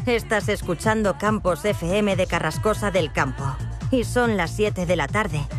Estás escuchando Campos FM de Carrascosa del Campo. Y son las 7 de la tarde.